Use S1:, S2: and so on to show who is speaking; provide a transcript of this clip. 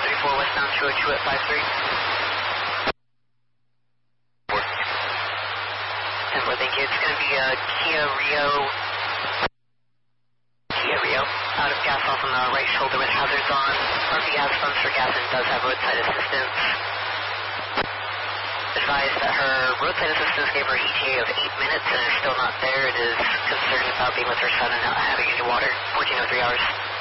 S1: 34 westbound 202 at 53. 10-4, thank you. It's going to be Kia Rio, out of gas off on the right shoulder with hazards on. RV has funds for gas and does have roadside assistance. Advised that her roadside assistance gave her ETA of 8 minutes and is still not there. It is concerned about being with her son and not having any water. 1403 hours.